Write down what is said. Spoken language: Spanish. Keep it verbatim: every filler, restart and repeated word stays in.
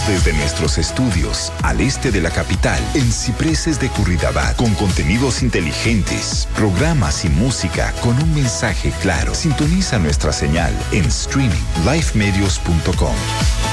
desde nuestros estudios al este de la capital, en Cipreses de Curridabat, con contenidos inteligentes, programas y música con un mensaje claro. Sintoniza nuestra señal en streaming live medios punto com.